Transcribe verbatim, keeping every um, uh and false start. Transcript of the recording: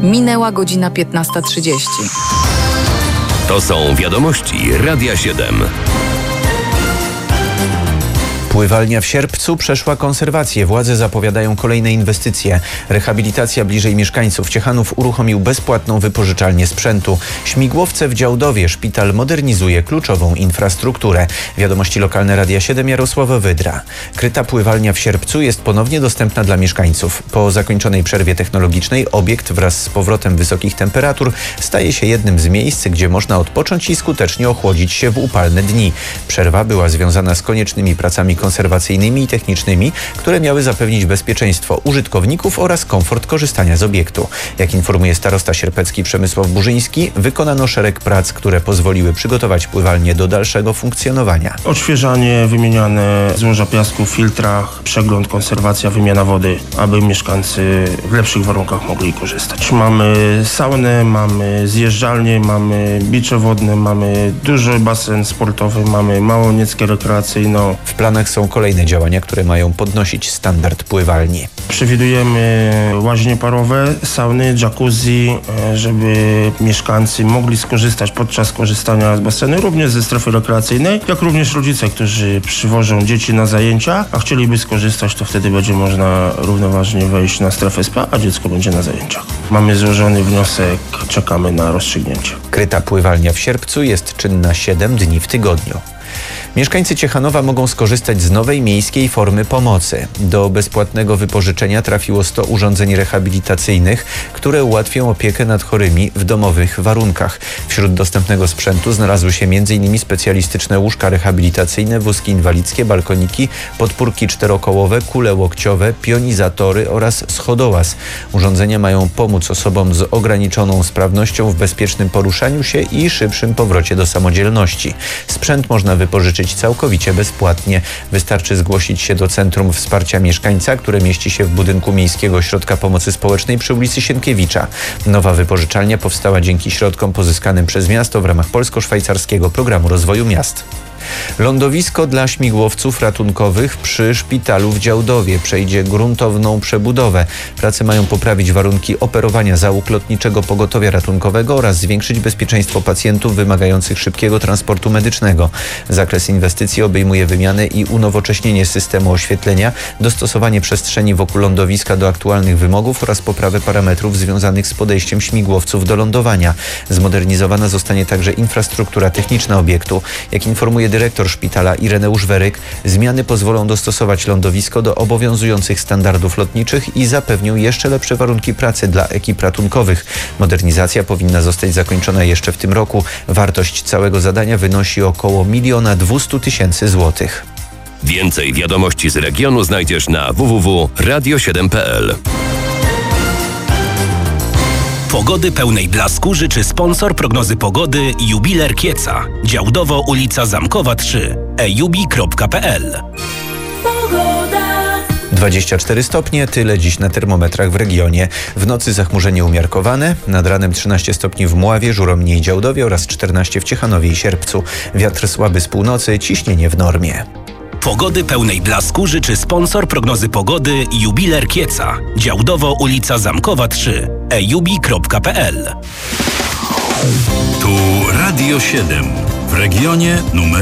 Minęła godzina piętnasta trzydzieści. To są wiadomości Radia siedem. Pływalnia w Sierpcu przeszła konserwację. Władze zapowiadają kolejne inwestycje. Rehabilitacja bliżej mieszkańców. Ciechanów uruchomił bezpłatną wypożyczalnię sprzętu. Śmigłowce w Działdowie. Szpital modernizuje kluczową infrastrukturę. Wiadomości lokalne Radia siedem, Jarosław Wydra. Kryta pływalnia w Sierpcu jest ponownie dostępna dla mieszkańców. Po zakończonej przerwie technologicznej obiekt wraz z powrotem wysokich temperatur staje się jednym z miejsc, gdzie można odpocząć i skutecznie ochłodzić się w upalne dni. Przerwa była związana z koniecznymi pracami konserwacyjnymi i technicznymi, które miały zapewnić bezpieczeństwo użytkowników oraz komfort korzystania z obiektu. Jak informuje starosta sierpecki Przemysław Burzyński, wykonano szereg prac, które pozwoliły przygotować pływalnię do dalszego funkcjonowania. Odświeżanie, wymieniane złoża piasku w filtrach, przegląd, konserwacja, wymiana wody, aby mieszkańcy w lepszych warunkach mogli korzystać. Mamy saunę, mamy zjeżdżalnię, mamy bicze wodne, mamy duży basen sportowy, mamy małą nieckę rekreacyjną. W planach są kolejne działania, które mają podnosić standard pływalni. Przewidujemy łaźnie parowe, sauny, jacuzzi, żeby mieszkańcy mogli skorzystać podczas korzystania z basenu, również ze strefy rekreacyjnej, jak również rodzice, którzy przywożą dzieci na zajęcia, a chcieliby skorzystać, to wtedy będzie można równoważnie wejść na strefę spa, a dziecko będzie na zajęciach. Mamy złożony wniosek, czekamy na rozstrzygnięcie. Kryta pływalnia w Sierpcu jest czynna siedem dni w tygodniu. Mieszkańcy Ciechanowa mogą skorzystać z nowej miejskiej formy pomocy. Do bezpłatnego wypożyczenia trafiło sto urządzeń rehabilitacyjnych, które ułatwią opiekę nad chorymi w domowych warunkach. Wśród dostępnego sprzętu znalazły się między innymi specjalistyczne łóżka rehabilitacyjne, wózki inwalidzkie, balkoniki, podpórki czterokołowe, kule łokciowe, pionizatory oraz schodołaz. Urządzenia mają pomóc osobom z ograniczoną sprawnością w bezpiecznym poruszaniu się i szybszym powrocie do samodzielności. Sprzęt można wypożyczyć całkowicie bezpłatnie. Wystarczy zgłosić się do Centrum Wsparcia Mieszkańca, które mieści się w budynku Miejskiego Ośrodka Pomocy Społecznej przy ulicy Sienkiewicza. Nowa wypożyczalnia powstała dzięki środkom pozyskanym przez miasto w ramach Polsko-Szwajcarskiego Programu Rozwoju Miast. Lądowisko dla śmigłowców ratunkowych przy szpitalu w Działdowie przejdzie gruntowną przebudowę. Prace mają poprawić warunki operowania załóg lotniczego pogotowia ratunkowego oraz zwiększyć bezpieczeństwo pacjentów wymagających szybkiego transportu medycznego. Zakres inwestycji obejmuje wymianę i unowocześnienie systemu oświetlenia, dostosowanie przestrzeni wokół lądowiska do aktualnych wymogów oraz poprawę parametrów związanych z podejściem śmigłowców do lądowania. Zmodernizowana zostanie także infrastruktura techniczna obiektu. Jak informuje dyrektor szpitala Ireneusz Weryk, zmiany pozwolą dostosować lądowisko do obowiązujących standardów lotniczych i zapewnią jeszcze lepsze warunki pracy dla ekip ratunkowych. Modernizacja powinna zostać zakończona jeszcze w tym roku. Wartość całego zadania wynosi około miliona dwustu tysięcy złotych. Więcej wiadomości z regionu znajdziesz na w w w kropka radio siedem kropka p l. Pogody pełnej blasku życzy sponsor prognozy pogody Jubiler Kieca. Działdowo, ulica Zamkowa trzy. e jubi kropka p l. dwadzieścia cztery stopnie, tyle dziś na termometrach w regionie. W nocy zachmurzenie umiarkowane, nad ranem trzynaście stopni w Mławie, Żuromnie i Działdowie oraz czternaście w Ciechanowie i Sierpcu. Wiatr słaby z północy, ciśnienie w normie. Pogody pełnej blasku życzy sponsor prognozy pogody Jubiler Kieca. Działdowo, ulica Zamkowa trzy. e jubi kropka p l. Tu Radio siedem w regionie numer